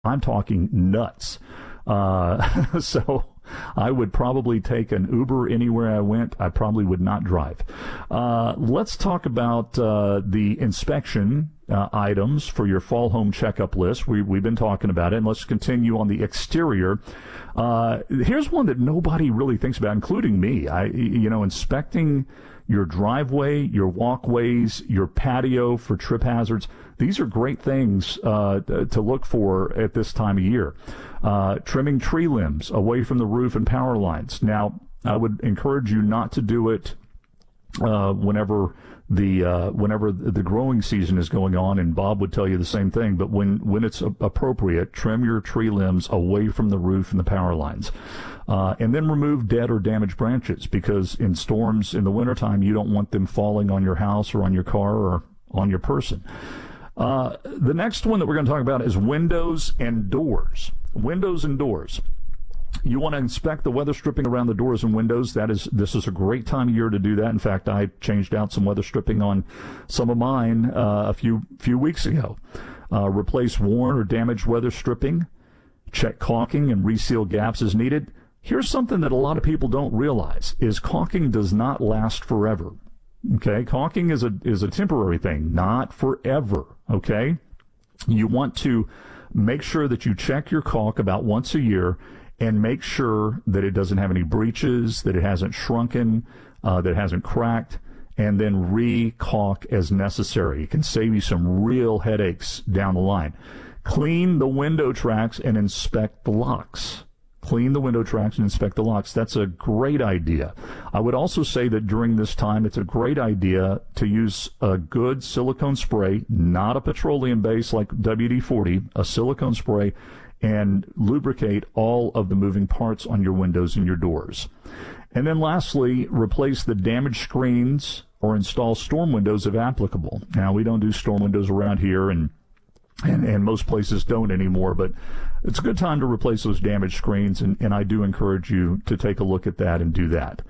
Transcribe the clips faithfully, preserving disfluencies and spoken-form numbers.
I'm talking nuts. Uh, so I would probably take an Uber anywhere I went. I probably would not drive. Uh, let's talk about uh, the inspection uh, items for your fall home checkup list. We, we've been talking about it, and let's continue on the exterior. Uh, here's one that nobody really thinks about, including me. I, you know, inspecting your driveway, your walkways, your patio for trip hazards. These are great things uh, to look for at this time of year. Uh, trimming tree limbs away from the roof and power lines. Now, I would encourage you not to do it uh, whenever the uh, whenever the growing season is going on, and Bob would tell you the same thing. But when, when it's appropriate, trim your tree limbs away from the roof and the power lines. Uh, and then remove dead or damaged branches, because in storms in the wintertime, you don't want them falling on your house or on your car or on your person. Uh, the next one that we're going to talk about is windows and doors. Windows and doors. You want to inspect the weather stripping around the doors and windows. That is, this is a great time of year to do that. In fact, I changed out some weather stripping on some of mine uh, a few few weeks ago. Uh, replace worn or damaged weather stripping. Check caulking and reseal gaps as needed. Here's something that a lot of people don't realize, is caulking does not last forever. Okay, caulking is a is a temporary thing, not forever. Okay, you want to make sure that you check your caulk about once a year and make sure that it doesn't have any breaches, that it hasn't shrunken, uh, that it hasn't cracked, and then re-caulk as necessary. It can save you some real headaches down the line. Clean the window tracks and inspect the locks. Clean the window tracks and inspect the locks. That's a great idea. I would also say that during this time, it's a great idea to use a good silicone spray, not a petroleum base like W D forty, a silicone spray, and lubricate all of the moving parts on your windows and your doors. And then lastly, replace the damaged screens or install storm windows if applicable. Now, we don't do storm windows around here, and And, and most places don't anymore, but it's a good time to replace those damaged screens, and, and I do encourage you to take a look at that and do that.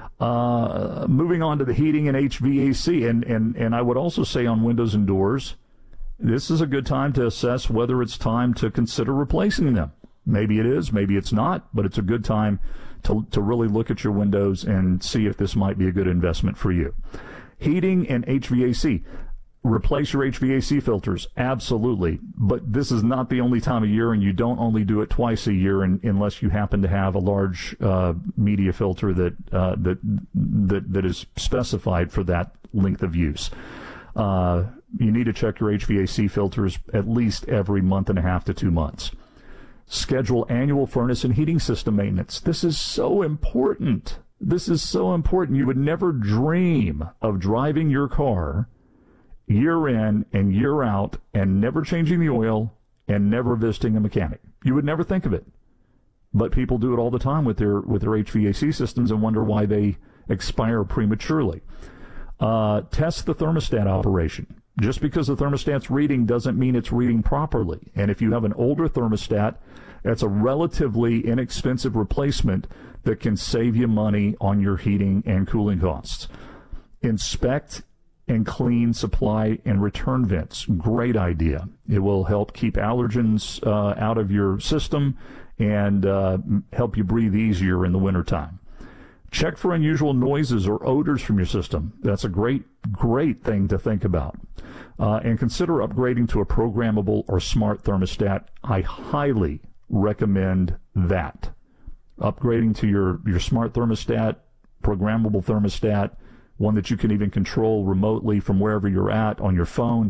Uh, moving on to the heating and H V A C, and, and, and I would also say on windows and doors, this is a good time to assess whether it's time to consider replacing them. Maybe it is, maybe it's not, but it's a good time to, to really look at your windows and see if this might be a good investment for you. Heating and H V A C. Replace your H V A C filters, absolutely. But this is not the only time of year, and you don't only do it twice a year in, unless you happen to have a large uh, media filter that, uh, that that that is specified for that length of use. Uh, you need to check your H V A C filters at least every month and a half to two months. Schedule annual furnace and heating system maintenance. This is so important. This is so important. You would never dream of driving your car year in and year out and never changing the oil and never visiting a mechanic. You would never think of it. But people do it all the time with their with their H V A C systems and wonder why they expire prematurely. Uh, test the thermostat operation. Just because the thermostat's reading doesn't mean it's reading properly. And if you have an older thermostat, that's a relatively inexpensive replacement that can save you money on your heating and cooling costs. Inspect and clean supply and return vents. Great idea. It will help keep allergens uh, out of your system and uh, help you breathe easier in the wintertime. Check for unusual noises or odors from your system. That's a great, great thing to think about. Uh, and consider upgrading to a programmable or smart thermostat. I highly recommend that. Upgrading to your, your smart thermostat, programmable thermostat, one that you can even control remotely from wherever you're at on your phone.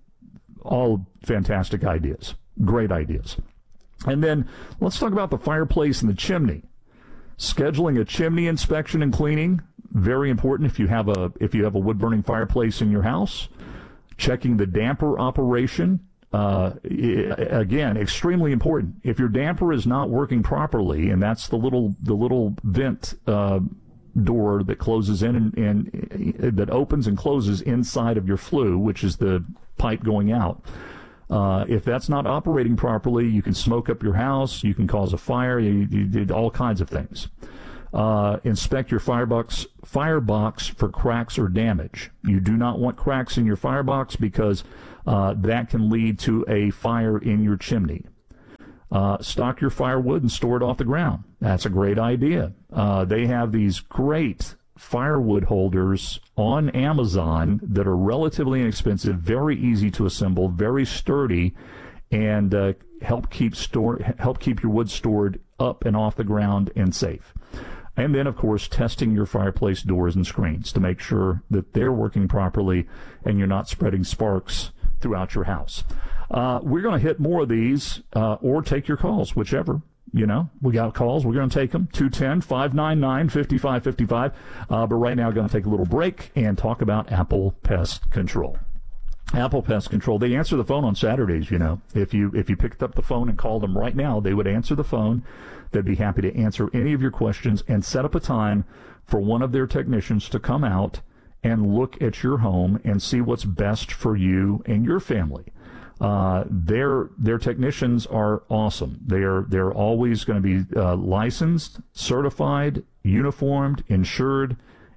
All fantastic ideas. Great ideas. And then let's talk about the fireplace and the chimney. Scheduling a chimney inspection and cleaning, very important if you have a if you have a wood-burning fireplace in your house. Checking the damper operation, uh, again, extremely important. If your damper is not working properly, and that's the little the little vent uh, door that closes in and, and that opens and closes inside of your flue, which is the pipe going out. Uh, if that's not operating properly, you can smoke up your house, you can cause a fire, you, you did all kinds of things. Uh, inspect your firebox, firebox for cracks or damage. You do not want cracks in your firebox because uh, that can lead to a fire in your chimney. Uh, stock your firewood and store it off the ground. That's a great idea. Uh, they have these great firewood holders on Amazon that are relatively inexpensive, very easy to assemble, very sturdy, and uh, help keep store help keep your wood stored up and off the ground and safe. And then, of course, testing your fireplace doors and screens to make sure that they're working properly and you're not spreading sparks throughout your house. Uh, we're going to hit more of these uh, or take your calls, whichever. You know, we got calls. We're going to take them. two one zero, five nine nine, five five five five. Uh, but right now, we're going to take a little break and talk about Apple Pest Control. Apple Pest Control, they answer the phone on Saturdays, you know. If you if you picked up the phone and called them right now, they would answer the phone. They'd be happy to answer any of your questions and set up a time for one of their technicians to come out and look at your home and see what's best for you and your family. Uh, their their technicians are awesome. They're they're always going to be uh, licensed, certified, uniformed, insured,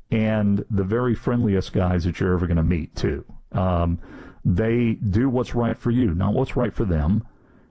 and the very friendliest guys that you're ever going to meet too. Um, they do what's right for you, not what's right for them,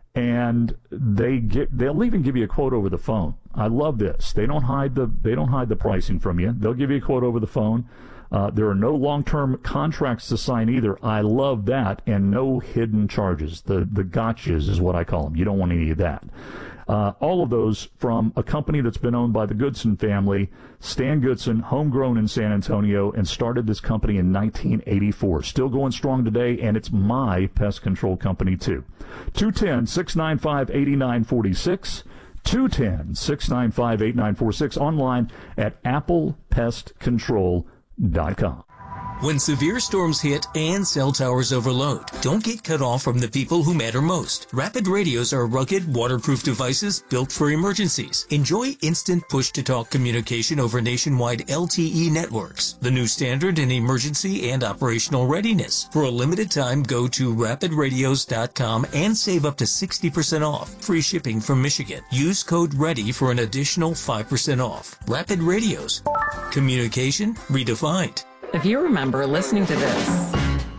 and they get they'll even give you a quote over the phone. I love this. They don't hide the they don't hide the pricing from you. They'll give you a quote over the phone. Uh, there are no long-term contracts to sign either. I love that, and no hidden charges. The the gotchas is what I call them. You don't want any of that. Uh, all of those from a company that's been owned by the Goodson family. Stan Goodson, homegrown in San Antonio, and started this company in nineteen eighty-four. Still going strong today, and it's my pest control company, too. two one zero, six nine five, eight nine four six. two one zero, six nine five, eight nine four six. Online at apple pest control dot com. When severe storms hit and cell towers overload, don't get cut off from the people who matter most. Rapid radios are rugged, waterproof devices built for emergencies. Enjoy instant push-to-talk communication over nationwide L T E networks, the new standard in emergency and operational readiness. For a limited time, go to rapid radios dot com and save up to sixty percent off. Free shipping from Michigan. Use code READY for an additional five percent off. Rapid Radios. Communication redefined. If you remember listening to this,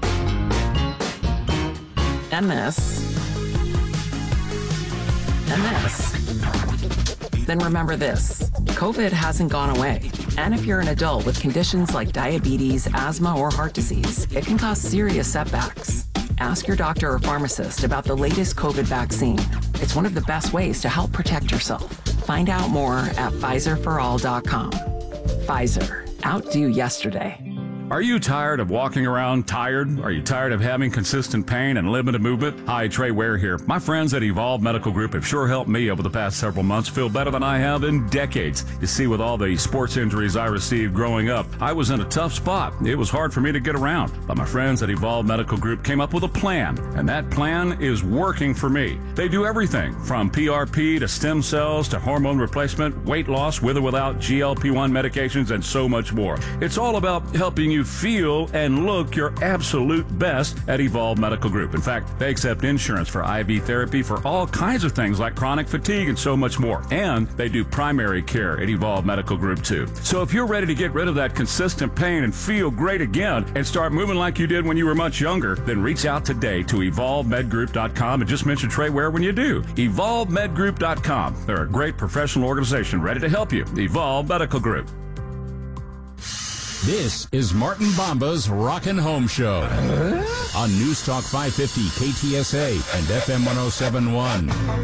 and this, and this, then remember this. COVID hasn't gone away. And if you're an adult with conditions like diabetes, asthma, or heart disease, it can cause serious setbacks. Ask your doctor or pharmacist about the latest COVID vaccine. It's one of the best ways to help protect yourself. Find out more at Pfizer for all dot com. Pfizer. Outdo yesterday. Are you tired of walking around tired? Are you tired of having consistent pain and limited movement? Hi, Trey Ware here. My friends at Evolve Medical Group have sure helped me over the past several months feel better than I have in decades. You see, with all the sports injuries I received growing up, I was in a tough spot. It was hard for me to get around. But my friends at Evolve Medical Group came up with a plan, and that plan is working for me. They do everything from P R P to stem cells to hormone replacement, weight loss with or without G L P one medications, and so much more. It's all about helping you feel and look your absolute best at Evolve Medical Group. In fact, they accept insurance for I V therapy for all kinds of things like chronic fatigue and so much more. And they do primary care at Evolve Medical Group too. So if you're ready to get rid of that consistent pain and feel great again and start moving like you did when you were much younger, then reach out today to evolve med group dot com and just mention Trey Ware when you do. evolve med group dot com. They're a great professional organization ready to help you. Evolve Medical Group. This is Martin Bomba's Rockin' Home Show on News Talk five fifty K T S A and F M one oh seven point one.